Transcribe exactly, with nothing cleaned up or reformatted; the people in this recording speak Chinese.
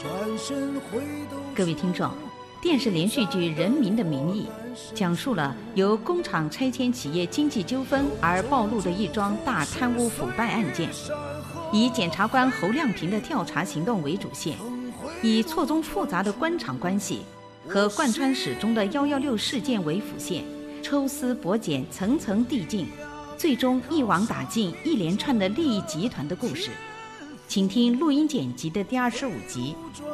各位听众，电视连续剧《人民的名义》讲述了由工厂拆迁企业经济纠纷而暴露的一桩大贪污腐败案件，以检察官侯亮平的调查行动为主线，以错综复杂的官场关系和贯穿始终的一一六事件为辅线，抽丝剥茧，层层递进，最终一网打尽一连串的利益集团的故事。请听录音剪辑的第二十五集。